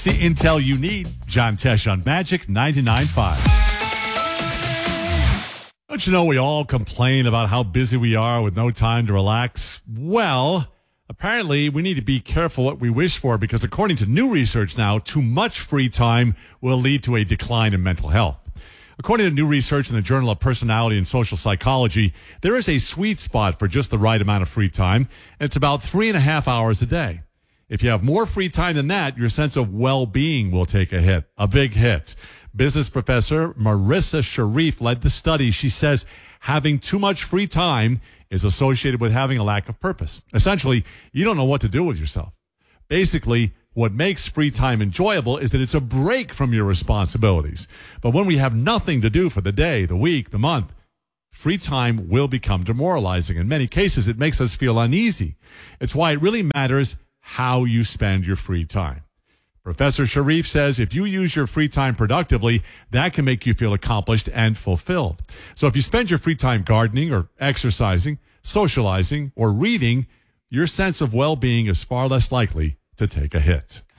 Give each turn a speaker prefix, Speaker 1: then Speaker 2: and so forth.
Speaker 1: The intel you need. John Tesh on Magic 99.5. Don't you know we all complain about how busy we are with no time to relax? Well, apparently we need to be careful what we wish for because according to new research now, too much free time will lead to a decline in mental health. According to new research in the Journal of Personality and Social Psychology, there is a sweet spot for just the right amount of free time, and it's about 3.5 hours a day. If you have more free time than that, your sense of well-being will take a hit, a big hit. Business professor Marissa Sharif led the study. She says having too much free time is associated with having a lack of purpose. Essentially, you don't know what to do with yourself. Basically, what makes free time enjoyable is that it's a break from your responsibilities. But when we have nothing to do for the day, the week, the month, free time will become demoralizing. In many cases, it makes us feel uneasy. It's why it really matters how you spend your free time. Professor Sharif says if you use your free time productively, that can make you feel accomplished and fulfilled. So if you spend your free time gardening or exercising, socializing, or reading, your sense of well-being is far less likely to take a hit.